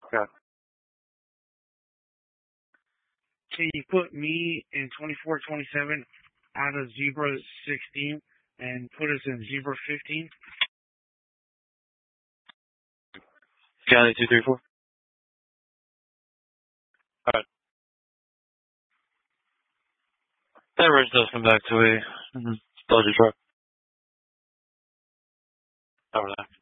Yeah. Can you put me in 2427 out of Zebra 16 and put us in Zebra 15? County 234. Alright. That ridge does come back to a Dodger truck. Over there.